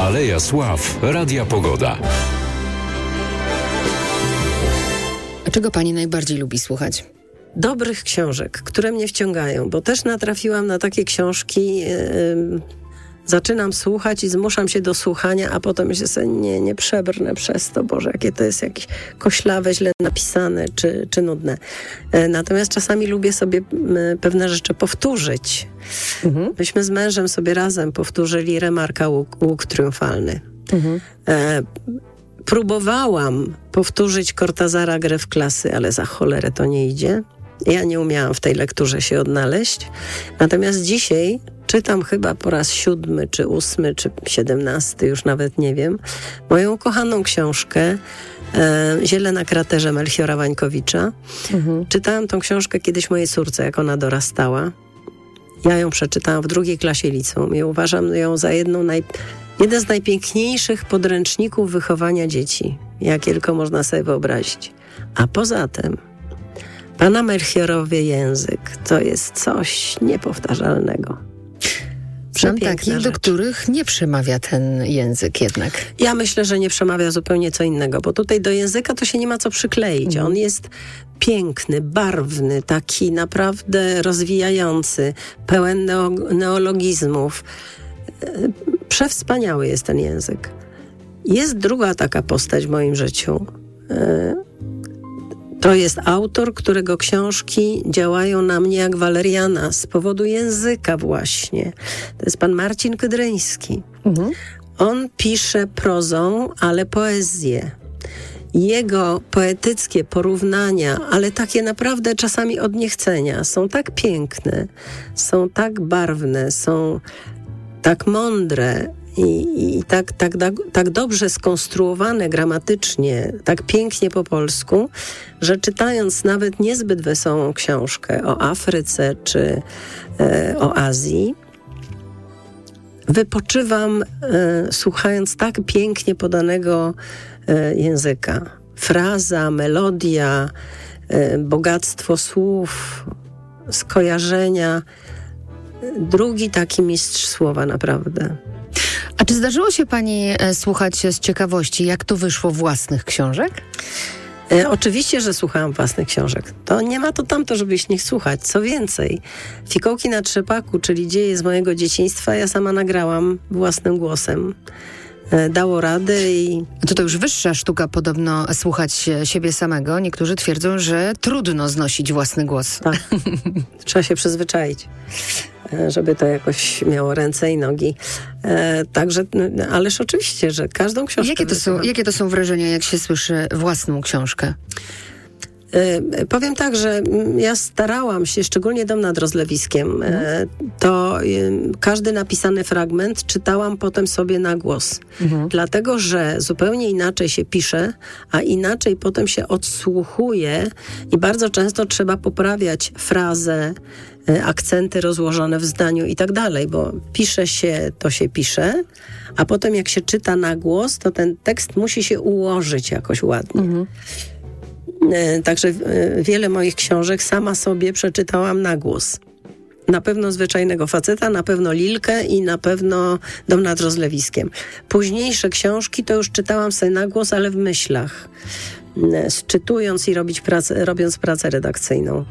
Aleja Sław Radia Pogoda. A czego pani najbardziej lubi słuchać? Dobrych książek, które mnie wciągają, bo też natrafiłam na takie książki, zaczynam słuchać i zmuszam się do słuchania, a potem myślę sobie, nie przebrnę przez to, Boże, jakie to jest jakieś koślawe, źle napisane, czy nudne. Natomiast czasami lubię sobie pewne rzeczy powtórzyć. Myśmy z mężem sobie razem powtórzyli Remarka Łuk Triumfalny. Próbowałam powtórzyć Cortazara Grę w klasy, ale za cholerę to nie idzie. Ja nie umiałam w tej lekturze się odnaleźć. Natomiast dzisiaj czytam chyba po raz 7, czy 8, czy 17, już nawet nie wiem, moją ukochaną książkę Ziele na kraterze Melchiora Wańkowicza. Czytałam tą książkę kiedyś mojej córce, jak ona dorastała. Ja ją przeczytałam w 2. klasie liceum i uważam ją za jeden z najpiękniejszych podręczników wychowania dzieci, jakie tylko można sobie wyobrazić. A poza tym pana Melchiorowy język to jest coś niepowtarzalnego. Znam takich, do których nie przemawia ten język jednak. Ja myślę, że nie przemawia zupełnie co innego, bo tutaj do języka to się nie ma co przykleić. On jest piękny, barwny, taki naprawdę rozwijający, pełen neologizmów. Przewspaniały jest ten język. Jest druga taka postać w moim życiu. To jest autor, którego książki działają na mnie jak waleriana z powodu języka właśnie. To jest pan Marcin Kydryński. On pisze prozą, ale poezję. Jego poetyckie porównania, ale takie naprawdę czasami od niechcenia, są tak piękne, są tak barwne, są tak mądre i tak dobrze skonstruowane gramatycznie, tak pięknie po polsku, że czytając nawet niezbyt wesołą książkę o Afryce czy o Azji, wypoczywam słuchając tak pięknie podanego języka. Fraza, melodia, bogactwo słów, skojarzenia. Drugi taki mistrz słowa naprawdę. A czy zdarzyło się pani słuchać z ciekawości, jak to wyszło własnych książek? Oczywiście, że słuchałam własnych książek. To nie ma to tamto, żeby ich nie słuchać. Co więcej, Fikołki na trzepaku, czyli dzieje z mojego dzieciństwa, ja sama nagrałam własnym głosem. Dało radę i... To już wyższa sztuka podobno słuchać siebie samego. Niektórzy twierdzą, że trudno znosić własny głos. Tak. Trzeba się przyzwyczaić, żeby to jakoś miało ręce i nogi. Także, ależ oczywiście, że każdą książkę... Jakie to są wrażenia, jak się słyszy własną książkę? Powiem tak, że ja starałam się, szczególnie Dom nad Rozlewiskiem, to każdy napisany fragment czytałam potem sobie na głos. Dlatego, że zupełnie inaczej się pisze, a inaczej potem się odsłuchuje i bardzo często trzeba poprawiać frazę, akcenty rozłożone w zdaniu i tak dalej, bo pisze się, to się pisze, a potem jak się czyta na głos, to ten tekst musi się ułożyć jakoś ładnie. Także wiele moich książek sama sobie przeczytałam na głos. Na pewno Zwyczajnego faceta, na pewno Lilkę i na pewno Dom nad Rozlewiskiem. Późniejsze książki to już czytałam sobie na głos, ale w myślach. Czytując i robiąc pracę redakcyjną.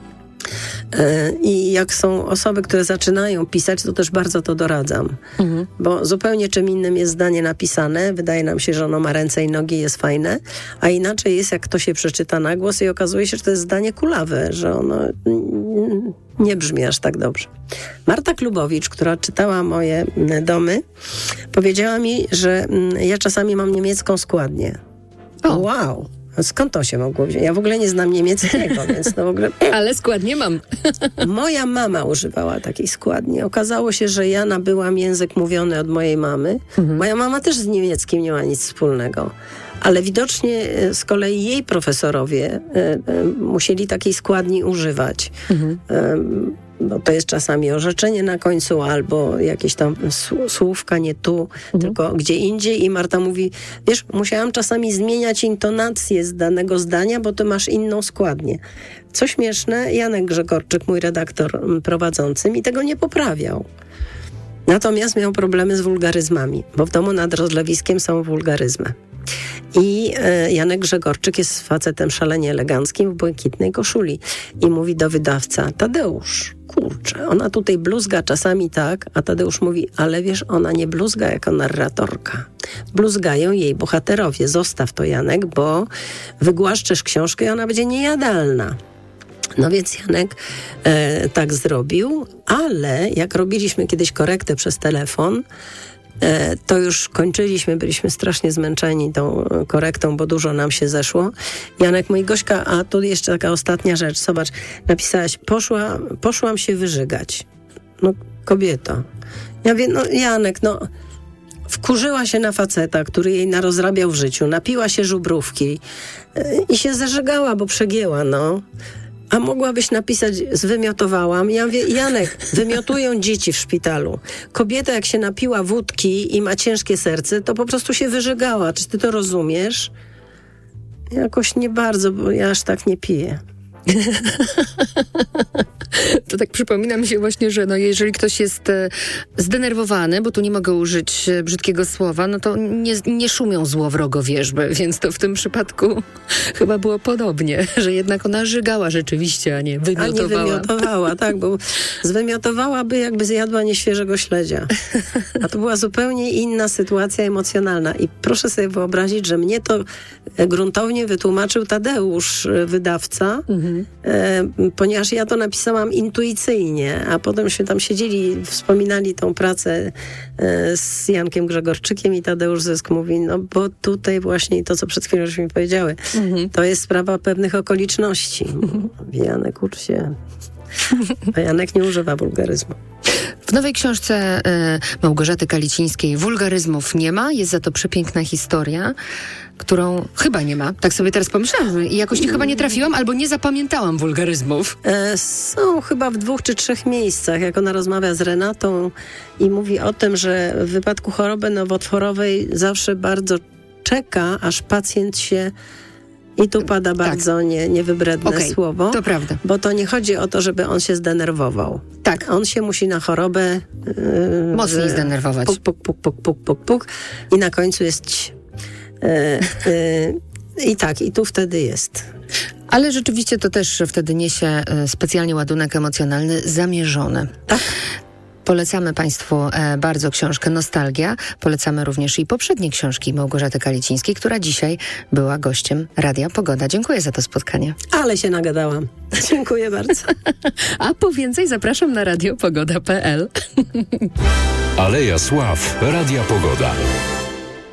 I jak są osoby, które zaczynają pisać, to też bardzo to doradzam. Bo zupełnie czym innym jest zdanie napisane. Wydaje nam się, że ono ma ręce i nogi, jest fajne. A inaczej jest, jak to się przeczyta na głos i okazuje się, że to jest zdanie kulawe, że ono nie brzmi aż tak dobrze. Marta Klubowicz, która czytała moje domy, powiedziała mi, że ja czasami mam niemiecką składnię. Wow! Skąd to się mogło wziąć? Ja w ogóle nie znam niemieckiego, więc to w ogóle... Ale składnie mam. Moja mama używała takiej składni. Okazało się, że ja nabyłam język mówiony od mojej mamy. Moja mama też z niemieckim nie ma nic wspólnego. Ale widocznie z kolei jej profesorowie musieli takiej składni używać. Bo to jest czasami orzeczenie na końcu albo jakieś tam słówka nie tu, tylko gdzie indziej. I Marta mówi, wiesz, musiałam czasami zmieniać intonację z danego zdania, bo ty masz inną składnię. Co śmieszne, Janek Grzegorczyk, mój redaktor prowadzący, mi tego nie poprawiał. Natomiast miał problemy z wulgaryzmami, bo w domu nad rozlewiskiem są wulgaryzmy. I Janek Grzegorczyk jest facetem szalenie eleganckim w błękitnej koszuli. I mówi do wydawca: Tadeusz, kurczę, ona tutaj bluzga czasami tak, a Tadeusz mówi: ale wiesz, ona nie bluzga jako narratorka. Bluzgają jej bohaterowie. Zostaw to, Janek, bo wygłaszczesz książkę i ona będzie niejadalna. No więc Janek tak zrobił, ale jak robiliśmy kiedyś korektę przez telefon, to już kończyliśmy, byliśmy strasznie zmęczeni tą korektą, bo dużo nam się zeszło. Janek mówi: Gośka, a tu jeszcze taka ostatnia rzecz, zobacz, napisałaś: poszłam się wyżygać. No kobieto. Ja wiem, no Janek, no wkurzyła się na faceta, który jej narozrabiał w życiu, napiła się żubrówki i się zażegała, bo przegięła, no. A mogłabyś napisać: zwymiotowałam. Ja mówię: Janek, wymiotują dzieci w szpitalu. Kobieta, jak się napiła wódki i ma ciężkie serce, to po prostu się wyżegała. Czy ty to rozumiesz? Jakoś nie bardzo, bo ja aż tak nie piję. To tak przypomina mi się właśnie, że no jeżeli ktoś jest zdenerwowany, bo tu nie mogę użyć brzydkiego słowa, no to nie szumią złowrogo wierzby, więc to w tym przypadku chyba było podobnie, że jednak ona żygała rzeczywiście, a nie wymiotowała. A nie wymiotowała, tak, bo zwymiotowałaby, jakby zjadła nieświeżego śledzia. A to była zupełnie inna sytuacja emocjonalna. I proszę sobie wyobrazić, że mnie to gruntownie wytłumaczył Tadeusz, wydawca, ponieważ ja to napisałam intuicyjnie, a potem się tam siedzieli, wspominali tą pracę z Jankiem Grzegorczykiem i Tadeusz Zysk mówi: no bo tutaj właśnie to, co przed chwilą żeśmy powiedziały, to jest sprawa pewnych okoliczności. Janek, ucz się. A Janek nie używa wulgaryzmu. W nowej książce Małgorzaty Kalicińskiej wulgaryzmów nie ma, jest za to przepiękna historia, którą chyba nie ma. Tak sobie teraz pomyślałam i jakoś chyba nie trafiłam albo nie zapamiętałam wulgaryzmów. Są chyba w 2 czy 3 miejscach, jak ona rozmawia z Renatą i mówi o tym, że w wypadku choroby nowotworowej zawsze bardzo czeka, aż pacjent się... I tu pada bardzo niewybredne słowo. To prawda. Bo to nie chodzi o to, żeby on się zdenerwował. Tak. On się musi na chorobę... mocniej zdenerwować. Puk. I na końcu jest... I tak, i tu wtedy jest. Ale rzeczywiście to też wtedy niesie specjalnie ładunek emocjonalny zamierzony. Tak. Polecamy Państwu bardzo książkę Nostalgia. Polecamy również i poprzednie książki Małgorzaty Kalicińskiej, która dzisiaj była gościem Radia Pogoda. Dziękuję za to spotkanie. Ale się nagadałam. Dziękuję bardzo. A po więcej zapraszam na radiopogoda.pl. Aleja Sław Radia Pogoda.